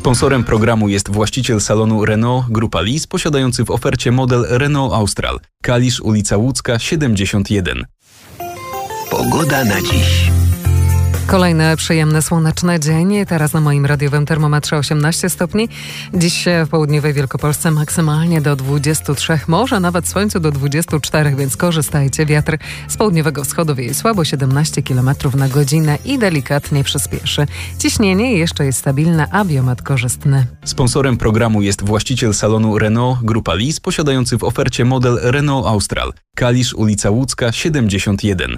Sponsorem programu jest właściciel salonu Renault Grupa Lis, posiadający w ofercie model Renault Austral. Kalisz, ulica Łódzka, 71. Pogoda na dziś. Kolejny przyjemny, słoneczny dzień. Teraz na moim radiowym termometrze 18 stopni. Dziś w południowej Wielkopolsce maksymalnie do 23, może nawet w słońcu do 24, więc korzystajcie. Wiatr z południowego wschodu wieje słabo, 17 km na godzinę i delikatnie przyspieszy. Ciśnienie jeszcze jest stabilne, a biometr korzystny. Sponsorem programu jest właściciel salonu Renault Grupa Lis, posiadający w ofercie model Renault Austral. Kalisz, ulica Łódzka, 71.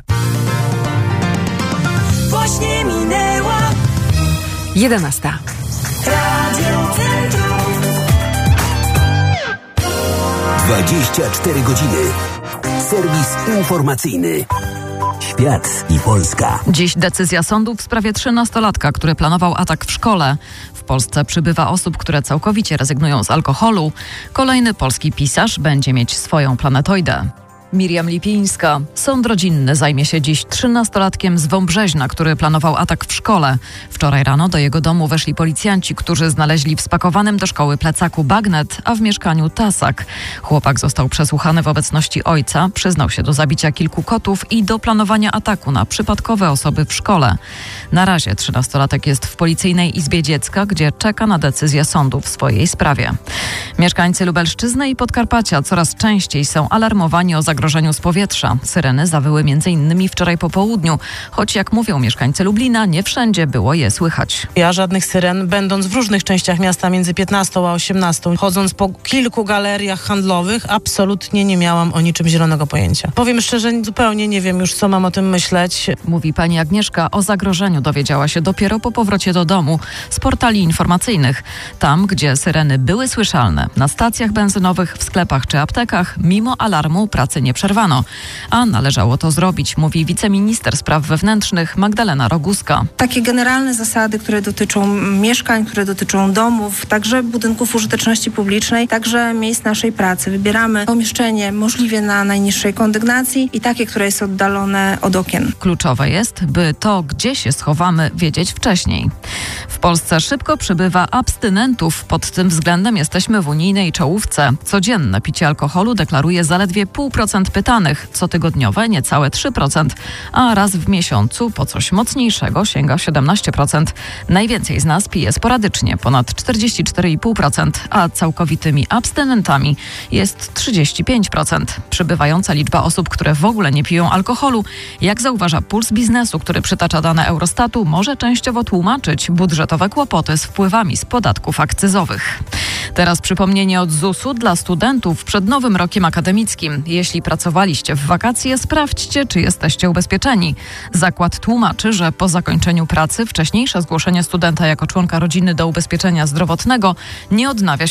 Właśnie minęła 11. Radio Centrum. 24 godziny. Serwis informacyjny. Świat i Polska. Dziś decyzja sądu w sprawie 13-latka, który planował atak w szkole. W Polsce przybywa osób, które całkowicie rezygnują z alkoholu. Kolejny polski pisarz będzie mieć swoją planetoidę. Miriam Lipińska. Sąd rodzinny zajmie się dziś 13-latkiem z Wąbrzeźna, który planował atak w szkole. Wczoraj rano do jego domu weszli policjanci, którzy znaleźli w spakowanym do szkoły plecaku bagnet, a w mieszkaniu tasak. Chłopak został przesłuchany w obecności ojca, przyznał się do zabicia kilku kotów i do planowania ataku na przypadkowe osoby w szkole. Na razie 13-latek jest w Policyjnej Izbie Dziecka, gdzie czeka na decyzję sądu w swojej sprawie. Mieszkańcy Lubelszczyzny i Podkarpacia coraz częściej są alarmowani o zagrożeniu z powietrza. Syreny zawyły m.in. wczoraj po południu, choć jak mówią mieszkańcy Lublina, nie wszędzie było je słychać. Ja żadnych syren, będąc w różnych częściach miasta między 15 a 18, chodząc po kilku galeriach handlowych, absolutnie nie miałam o niczym zielonego pojęcia. Powiem szczerze, zupełnie nie wiem już, co mam o tym myśleć. Mówi pani Agnieszka. O zagrożeniu dowiedziała się dopiero po powrocie do domu z portali informacyjnych. Tam, gdzie syreny były słyszalne, na stacjach benzynowych, w sklepach czy aptekach, mimo alarmu pracy nie przerwano. A należało to zrobić, mówi wiceminister spraw wewnętrznych Magdalena Roguska. Takie generalne zasady, które dotyczą mieszkań, które dotyczą domów, także budynków użyteczności publicznej, także miejsc naszej pracy. Wybieramy pomieszczenie możliwie na najniższej kondygnacji i takie, które jest oddalone od okien. Kluczowe jest, by to, gdzie się schowamy, wiedzieć wcześniej. W Polsce szybko przybywa abstynentów. Pod tym względem jesteśmy w unijnej czołówce. Codzienne picie alkoholu deklaruje zaledwie 0,5% pytanych, cotygodniowe niecałe 3%, a raz w miesiącu po coś mocniejszego sięga 17%. Najwięcej z nas pije sporadycznie, ponad 44,5%, a całkowitymi abstynentami jest 35%. Przybywająca liczba osób, które w ogóle nie piją alkoholu, jak zauważa Puls Biznesu, który przytacza dane Eurostatu, może częściowo tłumaczyć budżetowe kłopoty z wpływami z podatków akcyzowych. Teraz przypomnienie od ZUS-u dla studentów przed nowym rokiem akademickim. Jeśli pracowaliście w wakacje, sprawdźcie, czy jesteście ubezpieczeni. Zakład tłumaczy, że po zakończeniu pracy wcześniejsze zgłoszenie studenta jako członka rodziny do ubezpieczenia zdrowotnego nie odnawia się